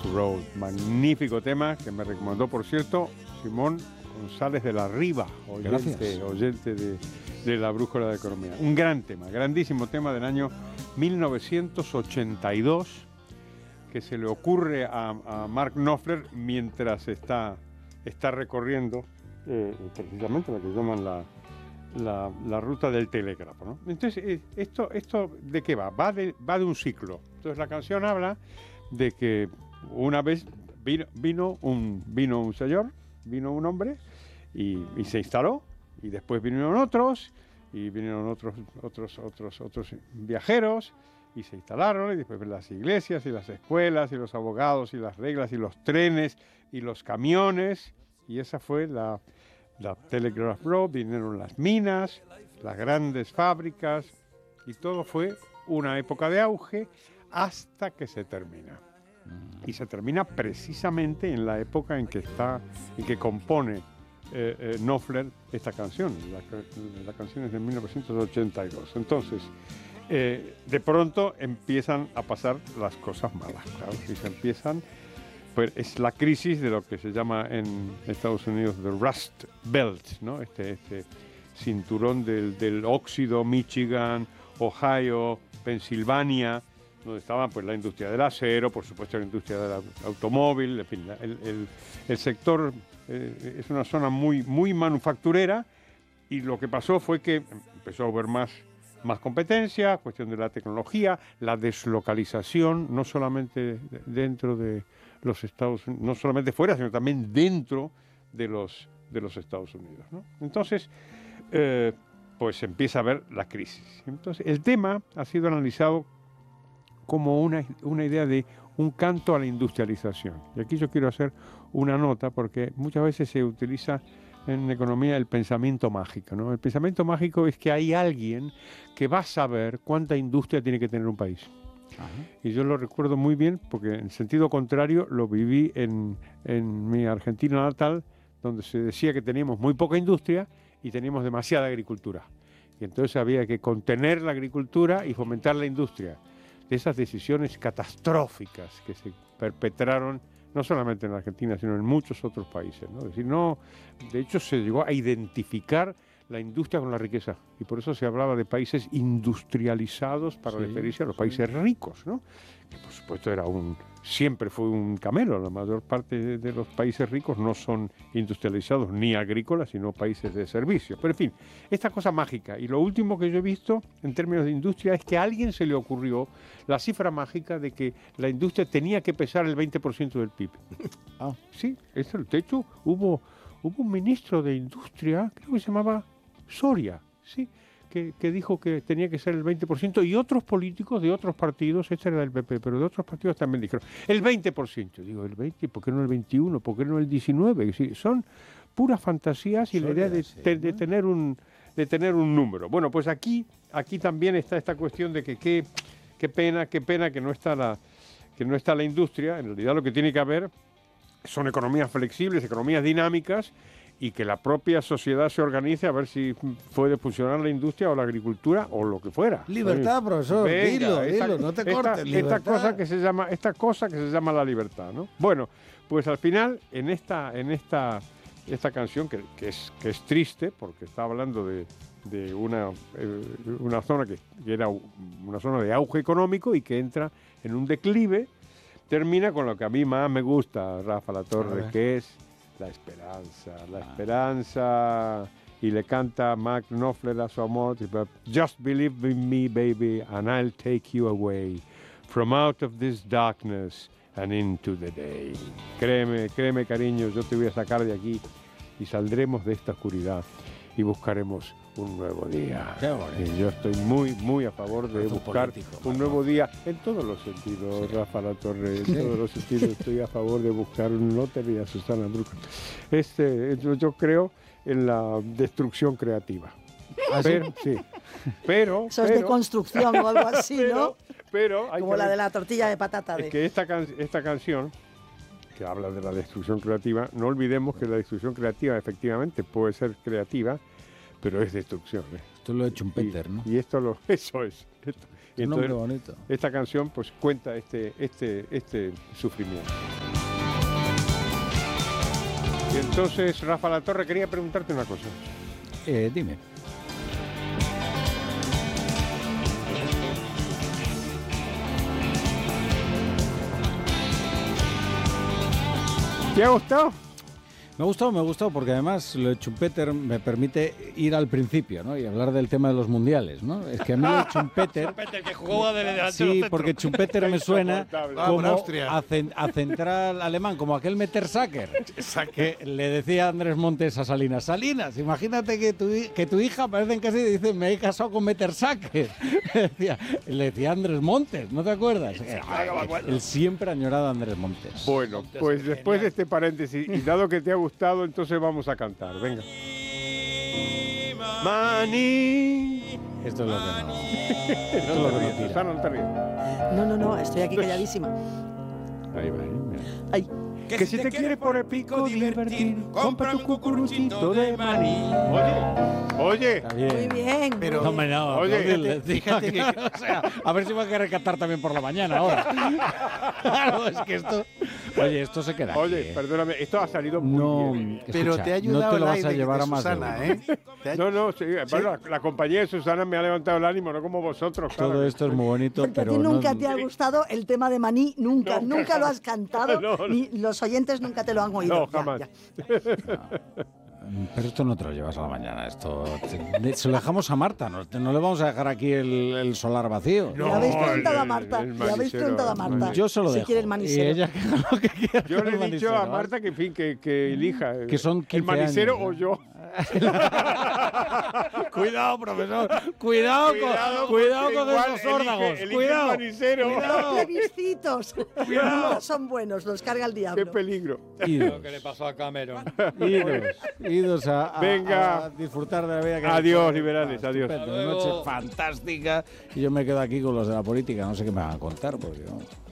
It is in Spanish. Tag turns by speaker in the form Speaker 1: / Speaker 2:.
Speaker 1: Road. Magnífico tema que me recomendó, por cierto, Simón González de la Riva, oyente de La Brújula de Economía. Un gran tema, grandísimo tema del año 1982, que se le ocurre a Mark Knopfler mientras está recorriendo precisamente lo que llaman la ruta del telégrafo, ¿no? Entonces, ¿esto de qué va? Va de un ciclo. Entonces, la canción habla de que una vez vino un hombre y se instaló, y después vinieron otros viajeros y se instalaron, y después las iglesias y las escuelas y los abogados y las reglas y los trenes y los camiones, y esa fue la Telegraph Road. Vinieron las minas, las grandes fábricas, y todo fue una época de auge hasta que se termina. Y se termina precisamente en la época en que compone Knopfler esta canción. La canción es de 1982. Entonces, de pronto empiezan a pasar las cosas malas, claro, y se empiezan, pues es la crisis de lo que se llama en Estados Unidos the Rust Belt, ¿no? Este cinturón del óxido, Michigan, Ohio, Pensilvania, donde estaba pues la industria del acero, por supuesto la industria del automóvil, en fin, el sector es una zona muy, muy manufacturera, y lo que pasó fue que empezó a haber más competencia, cuestión de la tecnología, la deslocalización, no solamente dentro de los Estados Unidos, no solamente fuera, sino también dentro de los Estados Unidos, ¿no? Entonces, pues empieza a haber la crisis. Entonces, el tema ha sido analizado como una idea de un canto a la industrialización. Y aquí yo quiero hacer una nota, porque muchas veces se utiliza en economía el pensamiento mágico, ¿no? El pensamiento mágico es que hay alguien que va a saber cuánta industria tiene que tener un país. Ajá. Y yo lo recuerdo muy bien porque en sentido contrario lo viví en mi Argentina natal, donde se decía que teníamos muy poca industria y teníamos demasiada agricultura. Y entonces había que contener la agricultura y fomentar la industria. De esas decisiones catastróficas que se perpetraron no solamente en Argentina, sino en muchos otros países, ¿no? Es decir, de hecho se llegó a identificar la industria con la riqueza, y por eso se hablaba de países industrializados para referirse a los países ricos, ¿no? Que por supuesto siempre fue un camelo. La mayor parte de los países ricos no son industrializados ni agrícolas, sino países de servicios. Pero en fin, esta cosa mágica. Y lo último que yo he visto en términos de industria es que a alguien se le ocurrió la cifra mágica de que la industria tenía que pesar el 20% del PIB. Ah, sí, de hecho hubo un ministro de industria, creo que se llamaba Soria, sí, que dijo que tenía que ser el 20%, y otros políticos de otros partidos, este era del PP, pero de otros partidos también dijeron el 20%. Digo, el 20%, ¿por qué no el 21%? ¿Por qué no el 19%? Sí, son puras fantasías y la idea de tener un número. Bueno, pues aquí también está esta cuestión de que qué pena que no está la industria. En realidad lo que tiene que haber son economías flexibles, economías dinámicas, y que la propia sociedad se organice a ver si puede funcionar la industria o la agricultura o lo que fuera.
Speaker 2: Libertad, profesor, dilo, no te cortes.
Speaker 1: Esta cosa que se llama la libertad, ¿no? Bueno, pues al final, en esta canción, que es triste, porque está hablando de una zona que era una zona de auge económico y que entra en un declive, termina con lo que a mí más me gusta, Rafa Latorre, que es la esperanza, y le canta Mark Knopfler a su amor, just believe in me, baby, and I'll take you away from out of this darkness and into the day. Créeme, cariño, yo te voy a sacar de aquí y saldremos de esta oscuridad y buscaremos un nuevo día. Y yo estoy muy, muy a favor de buscar un nuevo día en todos los sentidos, Rafa Latorre, en todos los sentidos estoy a favor de buscar un Luther y a Susana Bruca. Yo creo en la destrucción creativa. Pero
Speaker 3: eso es de construcción o algo así, ¿no?
Speaker 1: Pero
Speaker 3: como la de la tortilla de patata.
Speaker 1: Es que esta canción, que habla de la destrucción creativa, no olvidemos que la destrucción creativa efectivamente puede ser creativa, pero es destrucción.
Speaker 2: Esto lo ha hecho un Peter, ¿no?
Speaker 1: Y eso es. Y
Speaker 2: un nombre
Speaker 1: entonces,
Speaker 2: bonito.
Speaker 1: esta canción pues cuenta este sufrimiento. Y entonces, Rafa Latorre, quería preguntarte una cosa.
Speaker 2: Dime.
Speaker 1: ¿Te ha gustado?
Speaker 2: Me ha gustado porque además lo de Schumpeter me permite ir al principio, ¿no? Y hablar del tema de los mundiales, ¿no? Es que a mí lo de Schumpeter...
Speaker 4: que jugaba de delantero
Speaker 2: Sí,
Speaker 4: centro.
Speaker 2: porque Schumpeter me suena como
Speaker 5: Austria.
Speaker 2: a central alemán, como aquel Mertesacker, que le decía a Andrés Montes a Salinas, Salinas, imagínate que tu hija parece que se dice, me he casado con Mertesacker. Le decía Andrés Montes, ¿no te acuerdas? El siempre añorado Andrés Montes.
Speaker 1: Bueno, pues después de este paréntesis, y dado que te ha gustado, entonces vamos a cantar. Venga. Maní.
Speaker 2: Esto es lo que no. Esto es
Speaker 1: No
Speaker 2: lo
Speaker 1: te
Speaker 2: que no
Speaker 1: ríes,
Speaker 2: tira.
Speaker 1: Susana, no te ríes.
Speaker 3: No, estoy aquí calladísima.
Speaker 1: Ahí va, mira.
Speaker 3: Ay,
Speaker 1: Que si te quieres por el pico divertir, compra tu cucuruchito de maní. Oye,
Speaker 2: Está
Speaker 3: muy
Speaker 2: bien.
Speaker 3: bien.
Speaker 5: Pero-
Speaker 2: No, hombre, no,
Speaker 1: Oye,
Speaker 2: aplaudirle,
Speaker 5: fíjate
Speaker 2: tío,
Speaker 5: que-
Speaker 2: o sea, a ver si va a querer cantar también por la mañana ahora. Claro, es que esto... Oye, esto se queda
Speaker 1: oye,
Speaker 2: aquí, ¿eh?
Speaker 1: perdóname, esto ha salido muy
Speaker 2: No,
Speaker 1: bien.
Speaker 5: Pero
Speaker 2: escucha,
Speaker 5: te ha ayudado
Speaker 2: no te lo
Speaker 5: el
Speaker 2: vas a
Speaker 5: aire
Speaker 2: llevar
Speaker 5: de
Speaker 2: a más de
Speaker 5: Susana,
Speaker 2: uno.
Speaker 5: ¿eh? Te ha-
Speaker 1: No, sí, bueno, la compañía de Susana me ha levantado el ánimo, no como vosotros.
Speaker 2: Todo
Speaker 1: claro.
Speaker 2: esto es muy bonito,
Speaker 3: Porque a
Speaker 2: pero
Speaker 3: ti nunca
Speaker 2: no,
Speaker 3: te ha gustado el tema de Maní, nunca lo has cantado,
Speaker 1: No.
Speaker 3: ni los oyentes nunca te lo han oído.
Speaker 1: No,
Speaker 3: Ya,
Speaker 1: jamás.
Speaker 3: ya.
Speaker 2: pero esto no te lo llevas a la mañana. Esto se lo dejamos a Marta. No le vamos a dejar aquí el solar vacío.
Speaker 3: Le habéis preguntado a
Speaker 1: el
Speaker 3: Marta. Le habéis
Speaker 1: manicero,
Speaker 3: preguntado a
Speaker 1: el
Speaker 3: Marta.
Speaker 1: manicero.
Speaker 2: Yo se lo
Speaker 3: Si
Speaker 2: dejo.
Speaker 3: quiere el
Speaker 2: y
Speaker 3: manicero.
Speaker 2: ella que haga lo que quiera.
Speaker 1: Yo
Speaker 2: con
Speaker 1: le
Speaker 2: el
Speaker 1: he dicho
Speaker 2: manicero,
Speaker 1: a
Speaker 2: ¿vale?
Speaker 1: Marta que, en fin, que elija.
Speaker 2: Que son 15
Speaker 1: el manicero
Speaker 2: años,
Speaker 1: o
Speaker 2: ¿eh?
Speaker 1: yo.
Speaker 2: Cuidado, profesor. Cuidado
Speaker 1: porque
Speaker 2: con
Speaker 1: igual
Speaker 2: esos órdagos.
Speaker 1: elige el
Speaker 2: Cuidado.
Speaker 1: manicero.
Speaker 3: Los plebiscitos no son buenos, los carga el
Speaker 1: Qué
Speaker 3: diablo.
Speaker 1: peligro.
Speaker 2: Idos,
Speaker 4: ¿Qué le pasó a Cameron?
Speaker 2: idos a
Speaker 1: Venga.
Speaker 2: disfrutar de la vida. Que
Speaker 1: Adiós, liberales, adiós.
Speaker 2: Estupendo, una noche fantástica. Y yo me quedo aquí con los de la política. No sé qué me van a contar, porque vamos.